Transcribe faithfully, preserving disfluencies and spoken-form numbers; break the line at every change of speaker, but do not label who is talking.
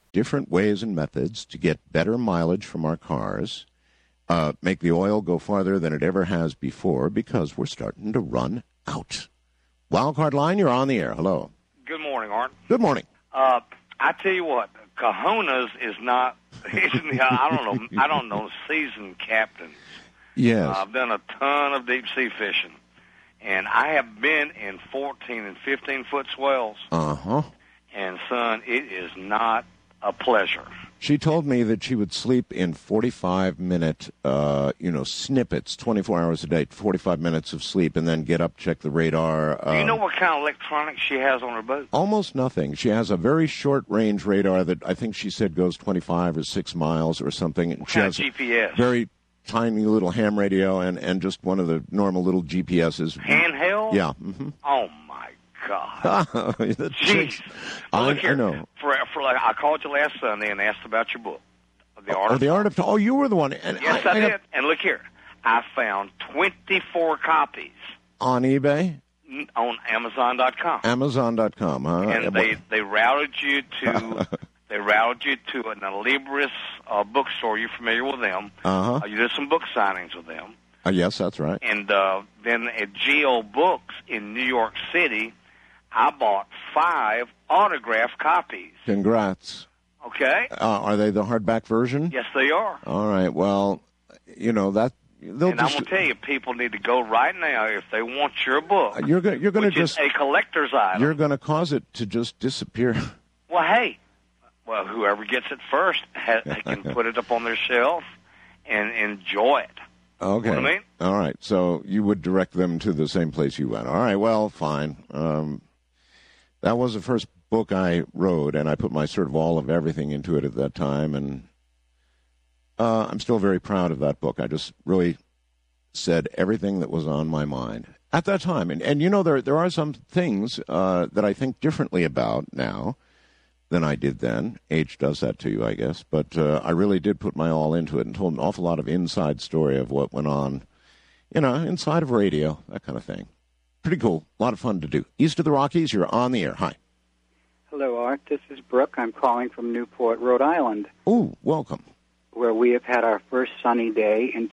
different ways and methods to get better mileage from our cars, uh, make the oil go farther than it ever has before because we're starting to run out. Wildcard Line, you're on the air. Hello.
Good morning, Art.
Good morning.
Uh, I tell you what, Cajonas is not, I don't know, I don't know seasoned captains.
Yes.
Uh, I've done a ton of deep sea fishing, and I have been in fourteen and fifteen foot swells.
Uh-huh.
And, son, it is not a pleasure.
She told me that she would sleep in forty-five minute, uh, you know, snippets, twenty-four hours a day, forty-five minutes of sleep, and then get up, check the radar.
Do you
uh,
know what kind of electronics she has on her boat?
Almost nothing. She has a very short-range radar that I think she said goes twenty-five or six miles or something.
What
she
kind
has
of G P S?
Very tiny little ham radio and, and just one of the normal little G P S's.
Handheld?
Yeah. Mm-hmm.
Oh, my God. Jeez. Well,
I,
look here.
I know.
For, for, like, I called you last Sunday and asked about your book. The
oh,
Art of
the Art of Oh, you were the one. And
yes, I, I, I did. Have... And look here. I found twenty-four copies.
On eBay?
On Amazon dot com.
Amazon dot com, huh?
And they, they routed you to they routed you to an Alibris uh, bookstore. You're familiar with them.
Uh-huh.
Uh, you did some book signings with them.
Uh, yes, that's right.
And uh, then at G O Books in New York City, I bought five autographed copies.
Congrats.
Okay.
Uh, are they the hardback version?
Yes, they are.
All right. Well, you know that. They'll
and
just,
I'm gonna tell you, people need to go right now if they want your book.
You're going. You're going to just
is a collector's item.
You're going to cause it to just disappear.
Well, hey, well, whoever gets it first ha- can put it up on their shelf and enjoy it.
Okay.
You know what I mean?
All right. So you would direct them to the same place you went. All right. Well, fine. Um, that was the first book I wrote, and I put my sort of all of everything into it at that time, and uh, I'm still very proud of that book. I just really said everything that was on my mind at that time. And, and you know, there there are some things uh, that I think differently about now than I did then. Age does that to you, I guess. But uh, I really did put my all into it and told an awful lot of inside story of what went on, you know, inside of radio, that kind of thing. Pretty cool. A lot of fun to do. East of the Rockies, you're on the air. Hi.
Hello, Art. This is Brooke. I'm calling from Newport, Rhode Island.
Oh, welcome.
Where we have had our first sunny day in